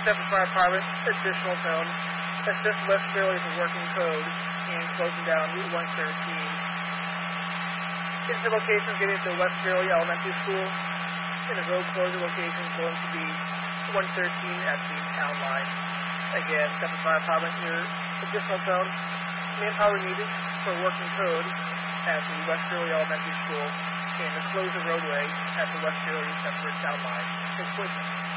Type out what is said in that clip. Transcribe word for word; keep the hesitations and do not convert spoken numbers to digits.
Step Fire Department, additional tone. Assist West Fairley for working code and closing down Route one thirteen. Into locations getting to West Fairley Elementary School. And the road closure location is going to be one thirteen at the town line. Again, Step Fire Department, your additional tone. Manpower needed for working code at the West Fairley Elementary School. And to close the roadway at the West Fairley Separate Town line. Take